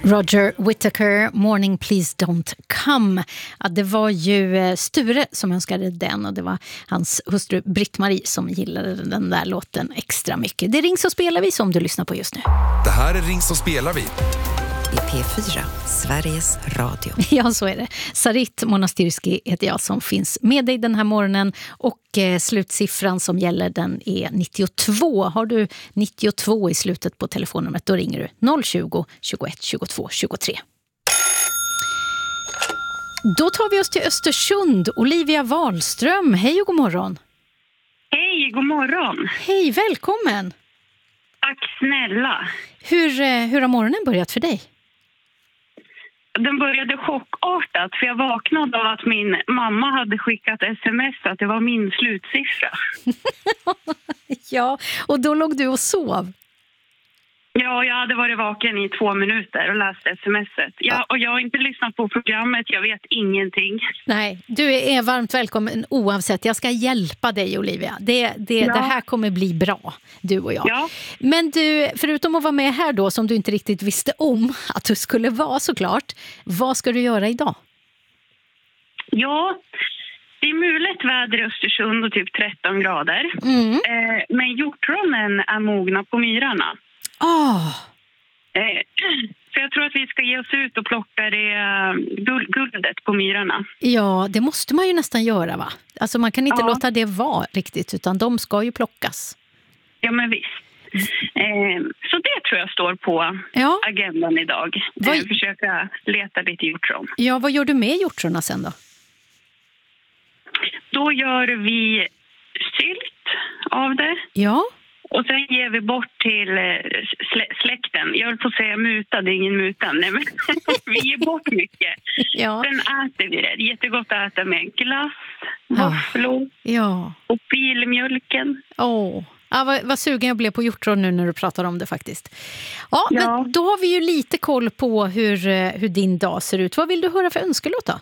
Roger Whittaker, Morning Please Don't Come. Ja, det var ju Sture som önskade den och det var hans hustru Britt-Marie som gillade den där låten extra mycket. Det är Ring så spelar vi som du lyssnar på just nu. Det här är Ring så spelar vi. I P4, Sveriges Radio. Ja, så är det. Sarit Monastirski heter jag som finns med dig den här morgonen och slutsiffran som gäller den är 92. Har du 92 i slutet på telefonnumret då ringer du 020 21 22 23. Då tar vi oss till Östersund. Olivia Wahlström, hej och god morgon. Hej, god morgon. Hej, välkommen. Tack snälla. Hur har morgonen börjat för dig? Den började chockartat för jag vaknade av att min mamma hade skickat sms att det var min slutsiffra. Ja, och då låg du och sov. Ja, jag hade varit vaken i 2 minuter och läst smset. Och jag har inte lyssnat på programmet, jag vet ingenting. Nej, du är varmt välkommen oavsett. Jag ska hjälpa dig, Olivia. Det här kommer bli bra, du och jag. Ja. Men du, förutom att vara med här då, som du inte riktigt visste om att du skulle vara såklart, vad ska du göra idag? Ja, det är mulet väder i Östersund och typ 13 grader. Men hjortronen är mogna på myrarna. Så jag tror att vi ska ge oss ut och plocka det guldet på myrarna. Ja, det måste man ju nästan göra, va? Alltså man kan inte låta det vara riktigt, utan de ska ju plockas. Ja, men visst. Så det tror jag står på agendan idag. Försöka leta lite hjortron. Ja, vad gör du med hjortrona sen då? Då gör vi sylt av det. Ja. Och sen ger vi bort till släkten. Jag vill få säga muta, det är ingen muta. Nej, men vi ger bort mycket. Ja. Sen äter vi det. Det är jättegott att äta med glass, våfflor och filmjölken. Ja, vad sugen jag blev på hjortron nu när du pratar om det faktiskt. Ja, men då har vi ju lite koll på hur din dag ser ut. Vad vill du höra för önskelåt då?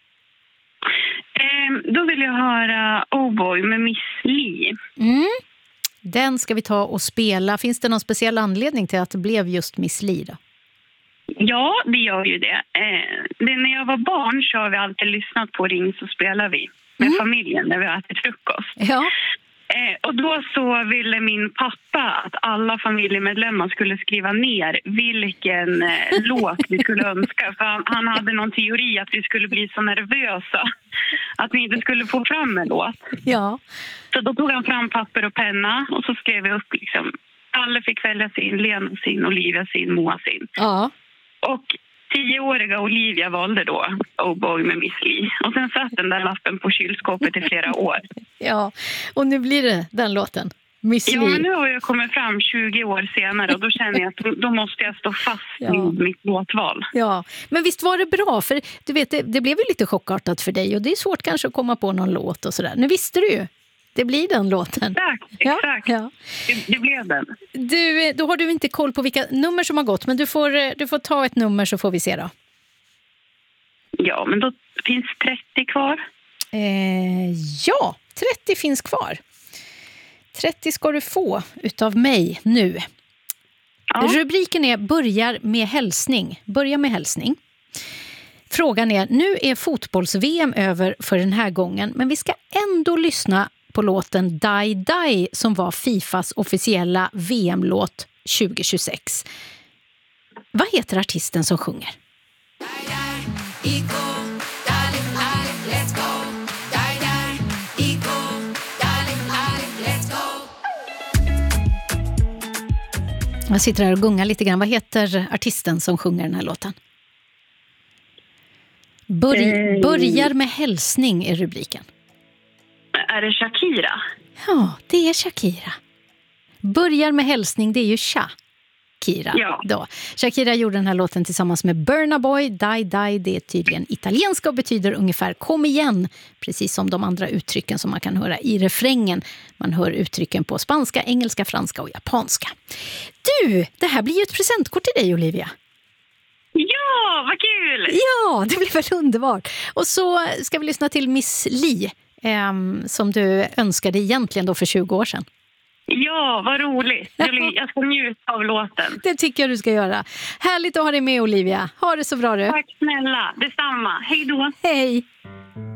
Då vill jag höra Oh Boy med Miss Li. Den ska vi ta och spela. Finns det någon speciell anledning till att det blev just Miss Li då? Ja, det gör ju det. När jag var barn så har vi alltid lyssnat på Ring så spelar vi med familjen när vi äter frukost. Ja. Och då så ville min pappa att alla familjemedlemmar skulle skriva ner vilken låt vi skulle önska. För han hade någon teori att vi skulle bli så nervösa att vi inte skulle få fram en låt. Ja. Så då tog han fram papper och penna och så skrev vi upp liksom, alla fick välja sin, Lena sin, Olivia sin, Moa sin. Ja. Och 10-åriga Olivia valde då Oh Boy med Miss Li. Och sen satt den där lappen på kylskåpet i flera år. Ja, och nu blir det den låten. Miss Li. Ja, men nu har jag kommit fram 20 år senare och då känner jag att då måste jag stå fast med mitt låtval. Ja, men visst var det bra? För du vet, det blev ju lite chockartat för dig och det är svårt kanske att komma på någon låt och sådär. Nu visste du ju. Det blir den låten. Exakt. Ja. Det blev den. Då har du inte koll på vilka nummer som har gått, men du får ta ett nummer så får vi se då. Ja, men då finns 30 kvar. Ja, 30 finns kvar. 30 ska du få utav mig nu. Ja. Rubriken är Börjar med hälsning. Börja med hälsning. Frågan är, nu är fotbolls-VM över för den här gången, men vi ska ändå lyssna på låten Die Die som var Fifas officiella VM-låt 2026. Vad heter artisten som sjunger? Jag sitter här och gungar lite grann. Vad heter artisten som sjunger den här låten? Börjar med hälsning är rubriken. Är det Shakira? Ja, det är Shakira. Börjar med hälsning, det är ju Shakira. Ja. Då. Shakira gjorde den här låten tillsammans med Burna Boy. Die Die, det är tydligen italienska och betyder ungefär kom igen. Precis som de andra uttrycken som man kan höra i refrängen. Man hör uttrycken på spanska, engelska, franska och japanska. Du, det här blir ju ett presentkort till dig, Olivia. Ja, vad kul! Ja, det blir väl underbart. Och så ska vi lyssna till Miss Li. Som du önskade egentligen då för 20 år sedan. Ja, vad roligt. Jag ska njuta av låten. Det tycker jag du ska göra. Härligt att ha dig med, Olivia. Ha det så bra du. Tack snälla, detsamma. Hej då. Hej.